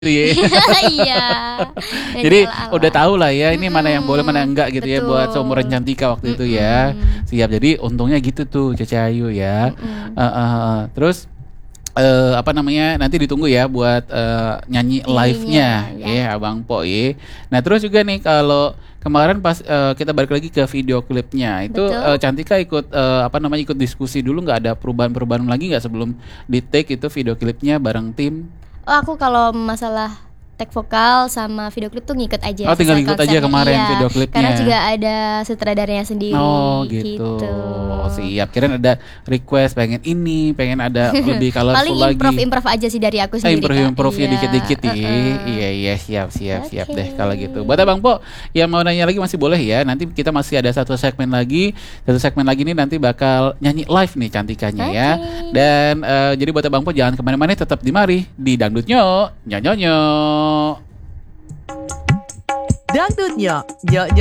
ya. Iya. Jadi Nyanyi ala-ala. udah tahu lah ya ini mana yang boleh mana yang enggak gitu ya buat Betul. seumuran Cantika waktu itu ya. Siap. Jadi untungnya gitu tuh Cece Ayu ya. Terus apa namanya nanti ditunggu ya buat nyanyi live-nya Nyanyinya, ya Abang Po ya. Nah terus juga nih kalau kemarin pas kita balik lagi ke video klipnya itu Betul. Cantika ikut apa namanya ikut diskusi dulu nggak ada perubahan-perubahan lagi nggak sebelum di take itu video klipnya bareng tim? Oh, aku kalau masalah tag vokal sama video klip tuh ngikut aja. Oh, tinggal sesuai ikut aja konsepnya. kemarin Iya, video klipnya. Karena juga ada sutradaranya sendiri. Oh gitu. Siap. Kirain ada request pengen ini, pengen ada lebih colorful Paling lagi. improv dari aku sih dari aku sendiri. Improve-nya Iya, dikit-dikit ya. Iya siap Oke. deh kalau gitu. Buat Abang Po yang mau nanya lagi masih boleh ya. Nanti kita masih ada satu segmen lagi. Satu segmen lagi nih nanti bakal nyanyi live nih Cantikanya ya. Oke. Dan jadi buat Abang Po jangan kemana-mana, tetap di mari di Dangdutnyo Nyonyonyo. Dangdutnya, nyo